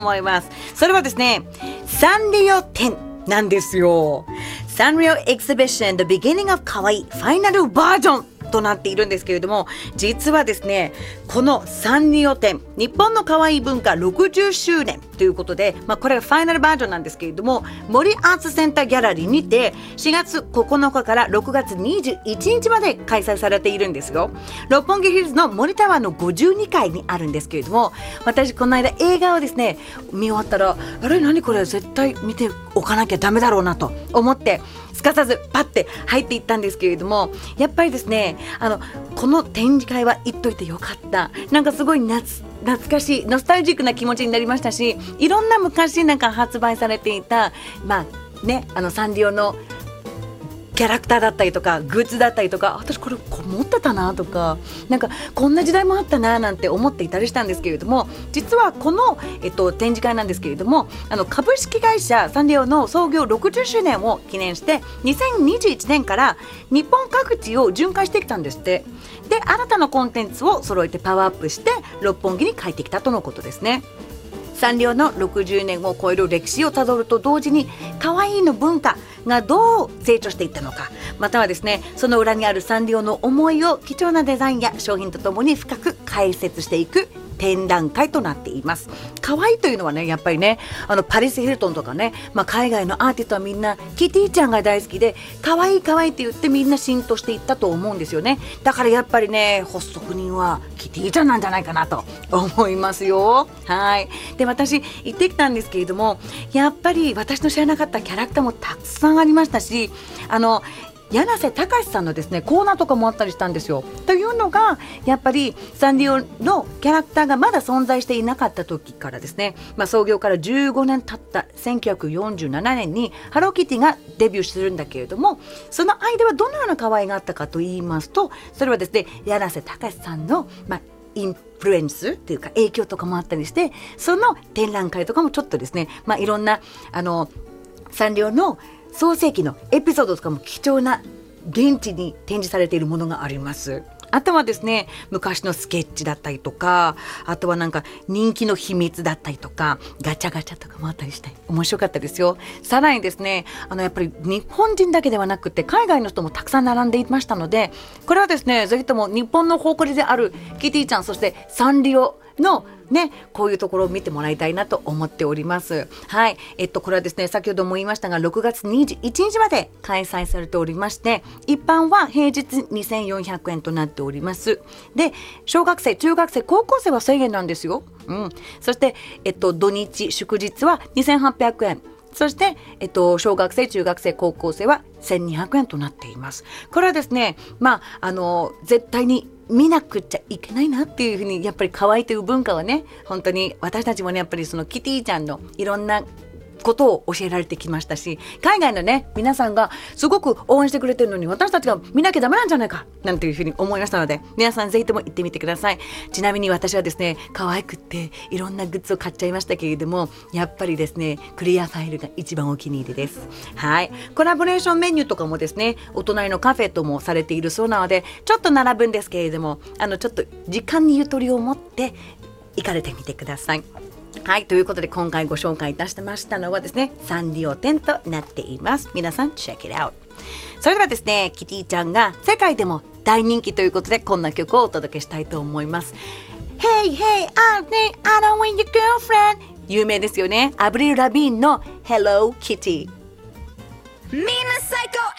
思います。それはですね、サンリオ展なんですよ。サンリオエキシビション The Beginning of かわいいファイナルバージョンとなっているんですけれども、実はですね、このサンリオ展、日本の可愛い文化60周年ということで、これがファイナルバージョンなんですけれども、森アーツセンターギャラリーにて4月9日から6月21日まで開催されているんですよ。六本木ヒルズの森タワーの52階にあるんですけれども、私この間映画をですね見終わったら、あれ何これ絶対見ておかなきゃダメだろうなと思ってすかさずパッて入っていったんですけれども、やっぱりですね、この展示会は行っといてよかった。なんかすごい懐かしいノスタルジックな気持ちになりましたし、いろんな昔なんか発売されていたサンリオのキャラクターだったりとかグッズだったりとか、私これ持ってたなとか、なんかこんな時代もあったななんて思っていたりしたんですけれども、実はこの、展示会なんですけれども、株式会社サンリオの創業60周年を記念して2021年から日本各地を巡回してきたんですって。で、新たなコンテンツを揃えてパワーアップして六本木に帰ってきたとのことですね。サンリオの60年を超える歴史をたどると同時に、可愛いの文化がどう成長していったのか、またはですね、その裏にあるサンリオの思いを貴重なデザインや商品とともに深く解説していく展覧会となっています。可愛いというのはね、やっぱりね、パリス・ヒルトンとかね、海外のアーティストはみんなキティちゃんが大好きで、可愛い可愛いって言ってみんな浸透していったと思うんですよね。だからやっぱりね、発足人はキティちゃんなんじゃないかなと思いますよ。はい。で、私行ってきたんですけれども、やっぱり私の知らなかったキャラクターもたくさんありましたし、柳瀬隆さんのですねコーナーとかもあったりしたんですよ。というのがやっぱりサンリオのキャラクターがまだ存在していなかった時からですね、創業から15年経った1947年にハローキティがデビューするんだけれども、その間はどのような可愛があったかと言いますと、それはですね、柳瀬隆さんのインフルエンスというか影響とかもあったりして、その展覧会とかもちょっとですね、いろんなサンリオの創世記のエピソードとかも貴重な現地に展示されているものがあります。あとはですね、昔のスケッチだったりとか、あとはなんか人気の秘密だったりとか、ガチャガチャとかもあったりして面白かったですよ。さらにですね、やっぱり日本人だけではなくて海外の人もたくさん並んでいましたので、これはですね、ぜひとも日本の誇りであるキティちゃん、そしてサンリオのね、こういうところを見てもらいたいなと思っております。はい。これはですね、先ほども言いましたが、6月21日まで開催されておりまして、一般は平日2400円となっております。で、小学生、中学生、高校生は1000円なんですよ。そして、土日、祝日は2800円。そして、小学生、中学生、高校生は1200円となっています。これはですね、絶対に見なくちゃいけないなっていうふうに、やっぱり可愛いという文化はね、本当に私たちもね、やっぱりそのキティちゃんのいろんなことを教えられてきましたし、海外のね皆さんがすごく応援してくれてるのに、私たちが見なきゃダメなんじゃないかなんていうふうに思いましたので、皆さんぜひとも行ってみてください。ちなみに私はですね、可愛くっていろんなグッズを買っちゃいましたけれども、やっぱりですね、クリアファイルが一番お気に入りです。はい。コラボレーションメニューとかもですね、お隣のカフェともされているそうなので、ちょっと並ぶんですけれども、ちょっと時間にゆとりを持って行かれてみてください。はい、ということで今回ご紹介いたしましたのはですね、サンリオ展となっています。皆さん check it out。 それではですね、キティちゃんが世界でも大人気ということで、こんな曲をお届けしたいと思います。 Hey hey I don't want your girlfriend、 有名ですよね。アブリル・ラビーンの Hello Kitty。 みんな最高